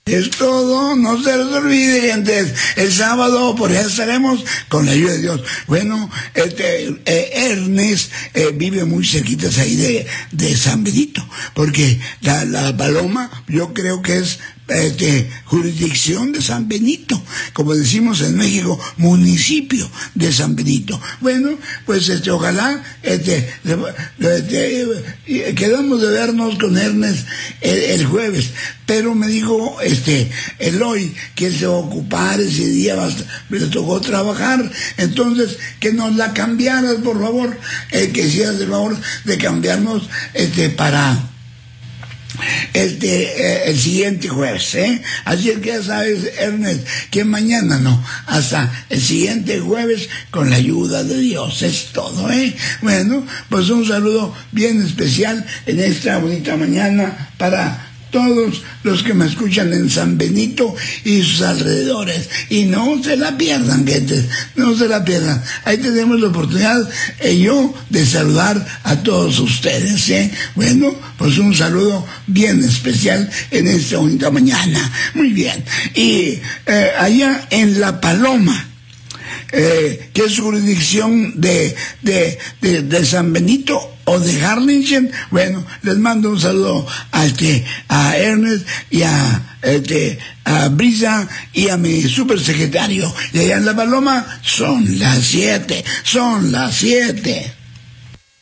Es todo, no se les olvide, gente. El sábado por allá estaremos con la ayuda de Dios. Bueno, Ernest vive muy cerquitas ahí de San Benito, porque la Paloma yo creo que es jurisdicción de San Benito, como decimos en México, municipio de San Benito. Bueno, pues ojalá quedamos de vernos con Ernest el jueves, pero me dijo Eloy que él se va a ocupar ese día, le tocó trabajar, entonces que nos la cambiaras, por favor, que hicieras el favor de cambiarnos para el siguiente jueves, así es que ya sabes, Ernest, que mañana no, hasta el siguiente jueves con la ayuda de Dios, es todo, bueno, pues un saludo bien especial en esta bonita mañana para todos los que me escuchan en San Benito y sus alrededores, y no se la pierdan, gente, no se la pierdan. Ahí tenemos la oportunidad yo de saludar a todos ustedes, bueno, pues un saludo bien especial en esta bonita mañana. Muy bien, y allá en La Paloma, que es jurisdicción de San Benito o de Harlingen, bueno, les mando un saludo a Ernest y a Brisa y a mi supersecretario. Y allá en La Paloma son las 7.